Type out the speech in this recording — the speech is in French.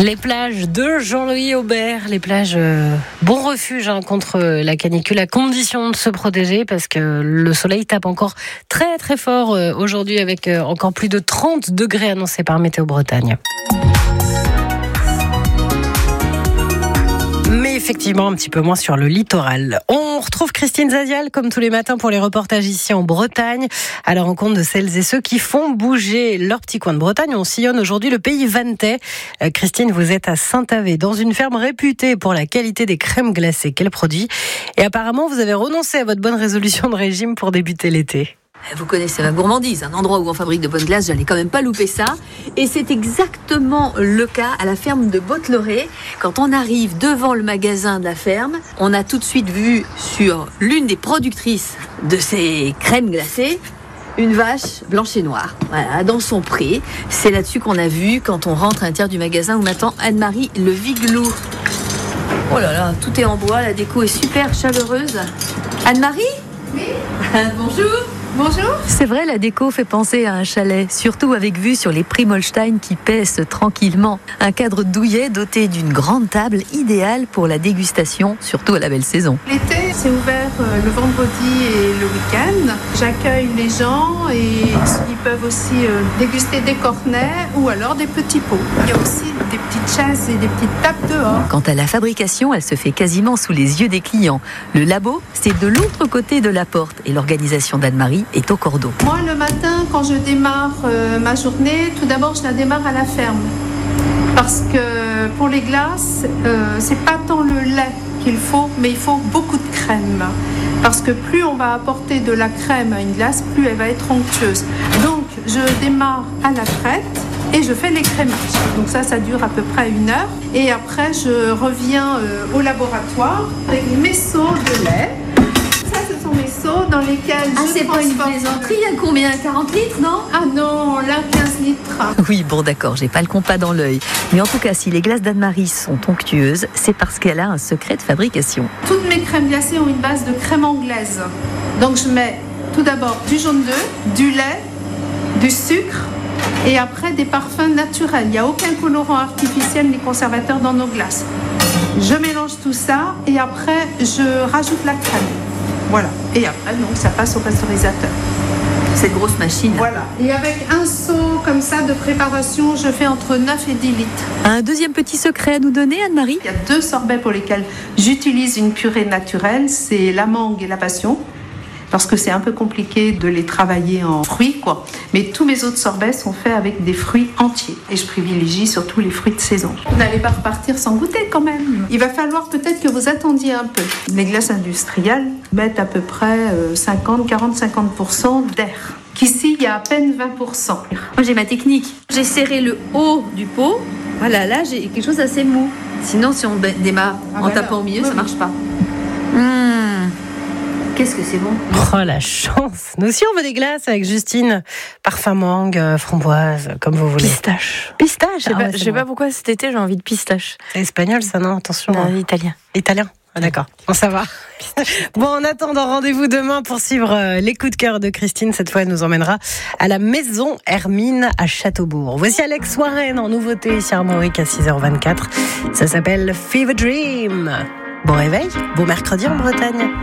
Les plages de Jean-Louis Aubert, les plages bon refuge contre la canicule, à condition de se protéger parce que le soleil tape encore très très fort aujourd'hui avec encore plus de 30 degrés annoncés par Météo Bretagne. Mais effectivement, un petit peu moins sur le littoral. On retrouve Christine Zadial, comme tous les matins, pour les reportages ici en Bretagne, à la rencontre de celles et ceux qui font bouger leur petit coin de Bretagne. On sillonne aujourd'hui le pays vantais. Christine, vous êtes à Saint-Avé, dans une ferme réputée pour la qualité des crèmes glacées qu'elle produit. Et apparemment, vous avez renoncé à votre bonne résolution de régime pour débuter l'été. Vous connaissez ma gourmandise, un endroit où on fabrique de bonnes glaces, j'allais quand même pas louper ça. Et c'est exactement le cas à la ferme de Bottelauré. Quand on arrive devant le magasin de la ferme, on a tout de suite vu sur l'une des productrices de ces crèmes glacées une vache blanche et noire, voilà, dans son pré. C'est là-dessus qu'on a vu quand on rentre à l'intérieur du magasin où m'attend Anne-Marie Le Viglou. Oh là là, tout est en bois, la déco est super chaleureuse. Anne-Marie ? Oui. Bonjour. Bonjour. C'est vrai, la déco fait penser à un chalet, surtout avec vue sur les Primolstein qui paissent tranquillement. Un cadre douillet doté d'une grande table idéale pour la dégustation, surtout à la belle saison. L'été, c'est ouvert le vendredi et le week-end. J'accueille les gens et ils peuvent aussi déguster des cornets ou alors des petits pots. Il y a aussi des petites chaises et des petites tables dehors. Quant à la fabrication, elle se fait quasiment sous les yeux des clients. Le labo, c'est de l'autre côté de la porte et l'organisation d'Anne-Marie est au cordeau. Moi, le matin, quand je démarre ma journée, tout d'abord, je la démarre à la ferme. Parce que pour les glaces, c'est pas tant le lait qu'il faut, mais il faut beaucoup de crème. Parce que plus on va apporter de la crème à une glace, plus elle va être onctueuse. Donc, je démarre à la crête et je fais les crémages. Donc ça dure à peu près 1 heure. Et après, je reviens au laboratoire avec mes seaux de lait. Mes seaux dans lesquels c'est pas une plaisanterie, à combien? 40 litres, non? Ah non, là 15 litres. Oui, bon d'accord, j'ai pas le compas dans l'œil. Mais en tout cas, si les glaces d'Anne-Marie sont onctueuses, c'est parce qu'elle a un secret de fabrication. Toutes mes crèmes glacées ont une base de crème anglaise. Donc je mets tout d'abord du jaune d'œuf, du lait, du sucre et après des parfums naturels. Il n'y a aucun colorant artificiel ni conservateur dans nos glaces. Je mélange tout ça et après je rajoute la crème. Voilà. Et après, donc, ça passe au pasteurisateur. Cette grosse machine. Voilà. Et avec un seau comme ça de préparation, je fais entre 9 et 10 litres. Un deuxième petit secret à nous donner, Anne-Marie? Il y a 2 sorbets pour lesquels j'utilise une purée naturelle. C'est la mangue et la passion. Parce que c'est un peu compliqué de les travailler en fruits, quoi. Mais tous mes autres sorbets sont faits avec des fruits entiers. Et je privilégie surtout les fruits de saison. Vous n'allez pas repartir sans goûter quand même. Il va falloir peut-être que vous attendiez un peu. Les glaces industrielles mettent à peu près 50% d'air. Qu'ici, il y a à peine 20%. Moi, j'ai ma technique. J'ai serré le haut du pot. Voilà, là, j'ai quelque chose d'assez mou. Sinon, si on démarre en tapant au milieu, ça marche pas. Qu'est-ce que c'est bon. Oh la chance. Nous aussi on veut des glaces avec Justine. Parfum mangue, framboise, comme vous voulez. Pistache. Je sais pas pourquoi cet été j'ai envie de pistache. C'est espagnol ça, non? Attention. Non, italien. Italien. Ah, d'accord, bon ça va. Bon, en attendant, rendez-vous demain pour suivre les coups de cœur de Christine. Cette fois, elle nous emmènera à la maison Hermine à Châteaubourg. Voici Alex Warren en nouveauté ici à Armorique à 6h24. Ça s'appelle Fever Dream. Bon réveil, bon mercredi en Bretagne.